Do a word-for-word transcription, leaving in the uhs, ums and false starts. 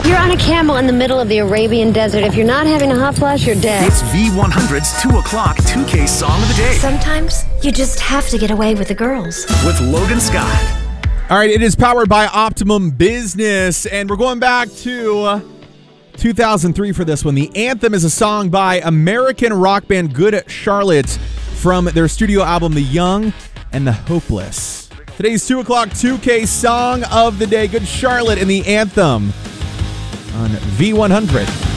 You're on a camel in the middle of the Arabian desert. If you're not having a hot flash, you're dead. It's V one hundred's two o'clock two K Song of the Day. Sometimes you just have to get away with the girls. With Logan Scott. All right, it is powered by Optimum Business, and we're going back to two thousand three for this one. The anthem is a song by American rock band Good Charlotte from their studio album The Young and the Hopeless. Today's two o'clock two K Song of the Day, Good Charlotte and the anthem on V one hundred.